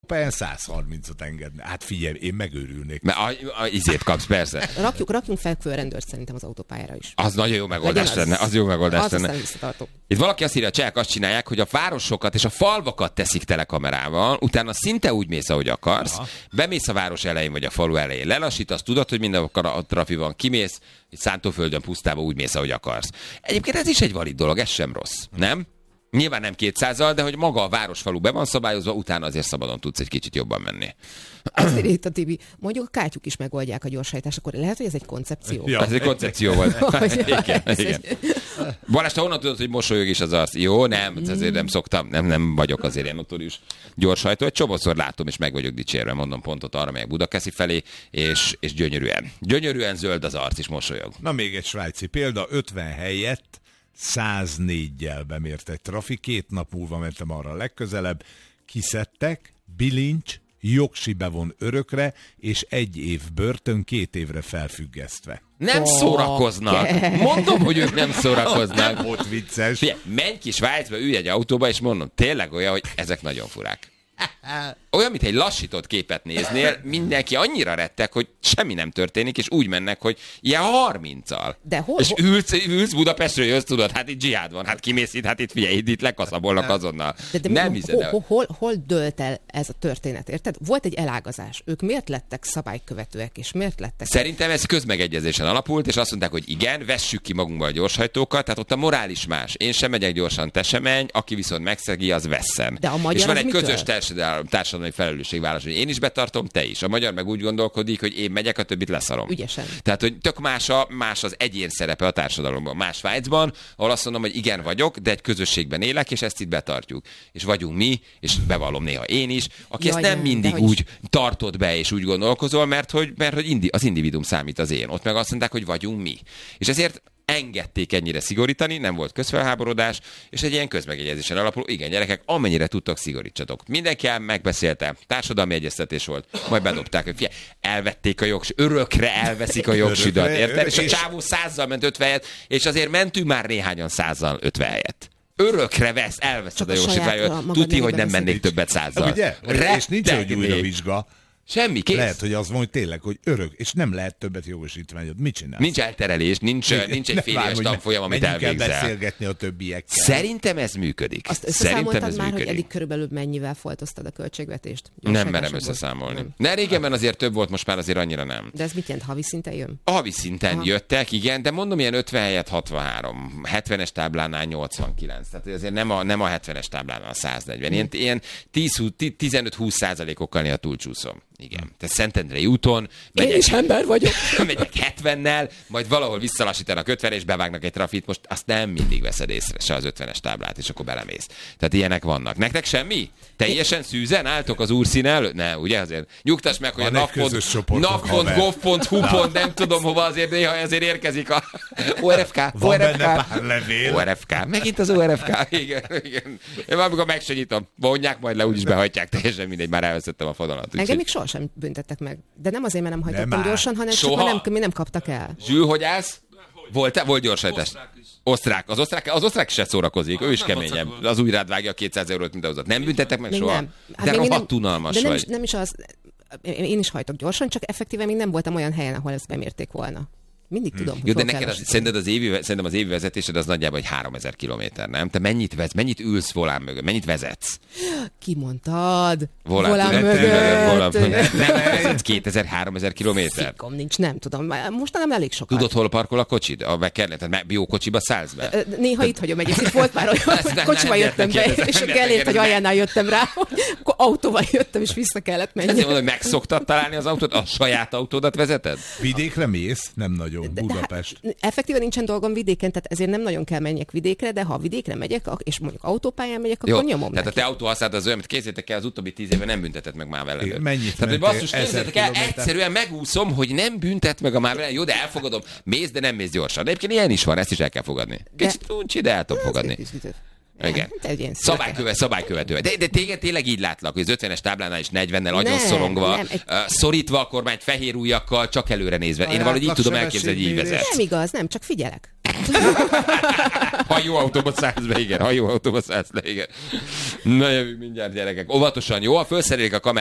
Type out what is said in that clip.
Pályán 130-ot engedne. Hát figyelj, én megőrülnék. Mert izét kapsz, persze. Rakjunk fekvő rendőrt szerintem az autópályára is. Az nagyon jó megoldás lenne. Az jó megoldás lenne. Visszatartó. Itt valaki azt írja, a csehek azt csinálják, hogy a városokat és a falvakat teszik telekamerával, utána szinte úgy mész, ahogy akarsz, bemész a város elején vagy a falu elején, lelassítasz, tudod, hogy minden a trafi van, kimész, egy szántóföldön pusztába úgy mész, ahogy akarsz. Egyébként ez is egy valid dolog, ez sem rossz, nem? Nyilván nem 200-al, de hogy maga a városfalu be van szabályozva, utána azért szabadon tudsz egy kicsit jobban menni. Azt írja itt a Tibi, mondjuk a kátyuk is megoldják a gyorsajtást, akkor lehet, hogy ez egy koncepció. Ja. Ez egy koncepció volt. igen. Balázs, te honnan tudod, hogy mosolyog is az arc? Jó, nem, azért nem szoktam, nem vagyok azért ilyen notórius gyorsajtó. Egy csomószor látom, és meg vagyok dicsérve, mondom pontot arra, melyek Budakeszi felé, és gyönyörűen zöld az arc, és mosolyog. Na még egy svájci példa, 50 helyett 104-jel bemért egy trafi, 2 nap múlva mentem arra a legközelebb, kiszedtek, bilincs, jogsi bevon örökre, és 1 év börtön, 2 évre felfüggesztve. Nem szórakoznak. Mondom, hogy ők nem szórakoznak. Nem volt vicces. Figyelj, menj ki Svájcba, ülj egy autóba, és mondom, tényleg olyan, hogy ezek nagyon furák. Olyan, mint egy lassított képet néznél, mindenki annyira rettek, hogy semmi nem történik, és úgy mennek, hogy ilyen 30-al. De hol? És ülsz Budapestről, jössz, tudod, hát itt dzsihád van, hát kimész itt, hát itt figyelj, itt lekaszabolnak azonnal. De nem hiszed el. Hol dölt el ez a történet, érted? Volt egy elágazás. Ők miért lettek szabálykövetőek, és miért lettek... Szerintem ez közmegegyezésen alapult, és azt mondták, hogy igen, vessük ki magunkból a gyorshajtókat, tehát ott a morális más. Én sem megyek gyorsan, te sem menj, aki viszont megszegi, az vesszen. De a magyar és van egy mitől? közös társadalmi felelősségvállalás, hogy én is betartom, te is. A magyar meg úgy gondolkodik, hogy én megyek, a többit leszarom. Ügyesen. Tehát, hogy tök más az egyén szerepe a társadalomban. Más Svájcban, ahol azt mondom, hogy igen vagyok, de egy közösségben élek, és ezt itt betartjuk. És vagyunk mi, és bevallom néha én is, aki ezt nem mindig úgy tartod be, és úgy gondolkozol, mert hogy az individuum számít az én. Ott meg azt mondták, hogy vagyunk mi. És ezért engedték ennyire szigorítani, nem volt közfelháborodás, és egy ilyen közmegegyezésen alapuló, igen, gyerekek, amennyire tudtok, szigorítsatok. Mindenki megbeszélte, társadalmi egyeztetés volt, majd bedobták, hogy figyelj, elvették a örökre elveszik a jogsidat, érted? És a csávó 100-zal ment 50 helyet, és azért mentünk már néhányan 100-zal 50 helyet. Örökre elveszed a jogsidat, tuti, hogy nem mennék többet 100-zal. Ugye? És nincs, hogy újra vizsga. Semmi, kész. Lehet, hogy az mondja tényleg, hogy örök, és nem lehet többet jogosítványod. Mit csinálsz? Nincs elterelés, nincs egy fél éves tanfolyam, amit elvégzel. Menjünk el beszélgetni a többiekkel. Szerintem ez működik. Azt összeszámoltad már, hogy eddig körülbelül mennyivel foltoztad a költségvetést? Nem merem összeszámolni. Ne, régebben azért több volt, most már azért annyira nem. De ez mit jelent? Havi szinten jön? A havi szinten jöttek, igen, de mondom, ilyen 50 helyett 63, 70-es táblánál 89. Tehát azért nem a 70-es táblánál 140. Ilyen 15-20%-okkal néha túlcsúszom. Igen. Tehát Szentendrei úton én is ember vagyok. Megyek 70-nel, majd valahol visszalassítanak 50-re, és bevágnak egy trafit, most azt nem mindig veszed észre, se az 50-es táblát, és akkor belemész. Tehát ilyenek vannak. Nektek semmi? Teljesen szűzen álltok az úrszín előtt? Ne, ugye azért nyugtass meg, hogy a nav.gov.hu nem tudom hova, azért néha ezért érkezik a ORFK. Van benne pár levél. ORFK. Megint az ORFK. Igen. Én amikor meg se nyitom, vonják, majd le úgyis behajtják, teljesen mindegy, már elveszettem a fonalat. Engem még sohasem büntettek meg. De nem azért, mert nem hajtottam gyorsan, hanem csak mi nem kaptak el. Zsül, hogy állsz? Volt gyorsajtás. Osztrák. Az osztrák se szórakozik, ő is keményebb. Az úgy rád vágja a 200 eurót, mint ahhoz. Nem büntettek meg soha? Nem. Hát de rohadt unalmas vagy. Nem is az... Én is hajtok gyorsan, csak effektíven még nem voltam olyan helyen, ahol ezt bemérték volna. Mindig tudom, hogy jó, de neked szerintem az évi vezetésed az nagyjából egy 3000 kilométer, nem? Te mennyit ülsz volán mögött? Mennyit vezetsz? Ki mondtad? Volán mögött. Nem vezetsz 2000-3000 kilométer? Fikom nincs, nem tudom. Most nem elég sokat. Tudod, hol parkol a kocsid? A Beckernél? Tehát jó kocsiba szállsz be? Néha itt hagyom egyébként. Volt már olyan, hogy kocsiba jöttem be, és a Gellért, hogy aljánál jöttem rá, akkor autóval jöttem, és vissza kellett menni. Ezért mondom, hogy megszoktad találni az autót? A saját autódat vezeted? Vidékre mész? Nem nagyon. Budapest. Effektíven nincsen dolgom vidéken, tehát ezért nem nagyon kell menjek vidékre, de ha vidékre megyek, és mondjuk autópályán megyek, akkor nyomom tehát neki. a te autóhasználat az olyan, amit kézzétek el, az utóbbi 10 évben nem büntetett meg már vele. Mennyit tehát, hogy basszus, nézzétek el, egyszerűen megúszom, hogy nem büntet meg a már vele. Jó, de elfogadom, mész, de nem mész gyorsan. De egyébként ilyen is van, ezt is el kell fogadni. Kicsit uncsi, de el tudom fogadni. Igen. Szabálykövető. De téged tényleg így látlak, hogy az 50-es táblánál is 40-nel agyon szorongva, szorítva a kormányt fehér ujjakkal, csak előre nézve. Én valahogy így tudom elképzelni, hogy így vezetsz. Nem igaz, nem, csak figyelek. Ha jó autóba szállsz be, igen. Na jövünk mindjárt, gyerekek. Óvatosan, jó? Ha felszerelik a kamerát,